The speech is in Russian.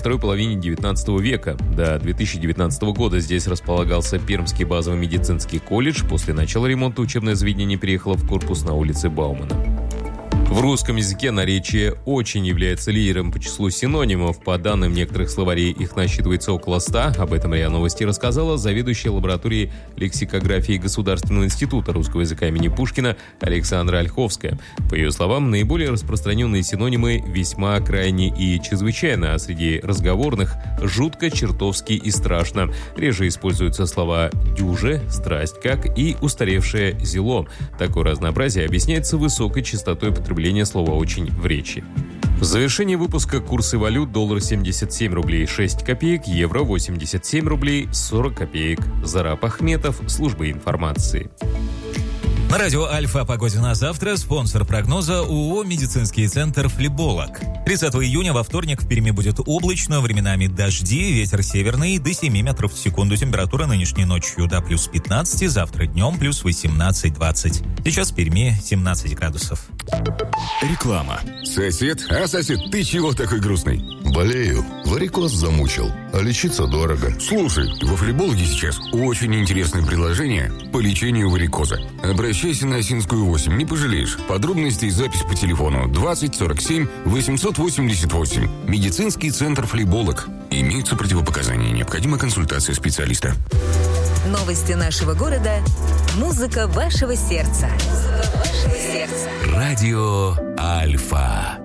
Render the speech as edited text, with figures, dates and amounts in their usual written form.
второй половине 19 века. До 2019 года здесь располагался Пермский базовый медицинский колледж. После начала ремонта учебное заведение переехало в корпус на улице Баумана. В русском языке наречие «очень» является лидером по числу синонимов. По данным некоторых словарей, их насчитывается около 100. Об этом РИА Новости рассказала заведующая лабораторией лексикографии Государственного института русского языка имени Пушкина Александра Ольховская. По ее словам, наиболее распространенные синонимы «весьма», «крайне» и «чрезвычайно», а среди разговорных «жутко», «чертовски» и «страшно». Реже используются слова «дюже», «страсть как» и «устаревшее зело». Такое разнообразие объясняется высокой частотой потребления слова «очень» в речи. В завершении выпуска курсы валют: доллар 77 рублей 6 копеек, евро 87 рублей 40 копеек. Зараб Ахметов, служба информации. На радио Альфа о погоде на завтра. Спонсор прогноза ООО «Медицинский центр Флеболог». 30 июня во вторник в Перми будет облачно, временами дожди, ветер северный до 7 метров в секунду. Температура нынешней ночью до плюс 15, завтра днем плюс 18-20. Сейчас в Перми 17 градусов. Реклама. Сосед, ты чего такой грустный? Болею. Варикоз замучил. А лечиться дорого. Слушай, во Флебологе сейчас очень интересное предложение по лечению варикоза. Обращайся на Осинскую 8, не пожалеешь. Подробности и запись по телефону 20 47 888. Медицинский центр Флеболог. Имеются противопоказания. Необходима консультация специалиста. Новости нашего города. Музыка вашего сердца. Радио Альфа.